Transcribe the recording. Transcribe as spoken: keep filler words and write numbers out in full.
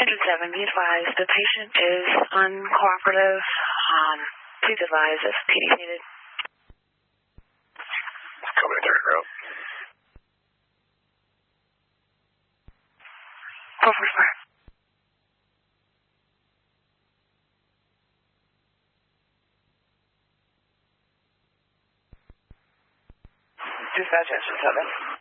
Engine seven, be advised, the patient is uncooperative. Um, please advise if P D is needed. Coming to third row. four forty-four. Dispatch engine seven.